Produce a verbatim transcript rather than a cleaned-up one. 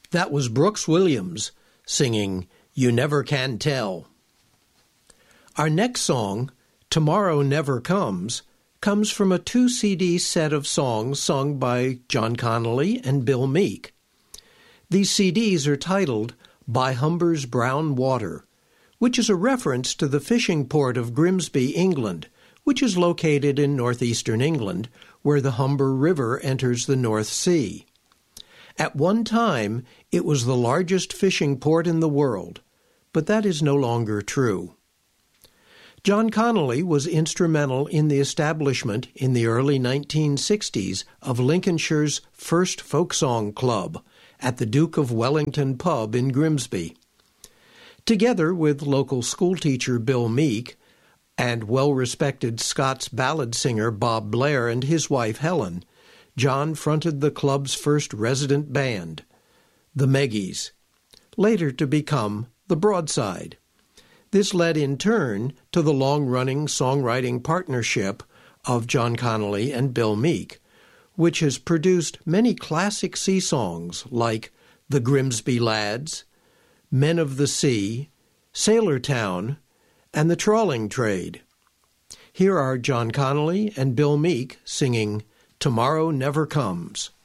That was Brooks Williams singing You Never Can Tell. Our next song, Tomorrow Never Comes, comes from a two C D set of songs sung by John Connolly and Bill Meek. These C Ds are titled By Humber's Brown Water, which is a reference to the fishing port of Grimsby, England, which is located in northeastern England, where the Humber River enters the North Sea. At one time, it was the largest fishing port in the world, but that is no longer true. John Connolly was instrumental in the establishment in the early nineteen sixties of Lincolnshire's first folk song club at the Duke of Wellington pub in Grimsby. Together with local schoolteacher Bill Meek and well-respected Scots ballad singer Bob Blair and his wife Helen, John fronted the club's first resident band, the Meggies, later to become the Broadside. This led in turn to the long-running songwriting partnership of John Connolly and Bill Meek, which has produced many classic sea songs like The Grimsby Lads, Men of the Sea, Sailor Town, and The Trawling Trade. Here are John Connolly and Bill Meek singing Tomorrow Never Comes.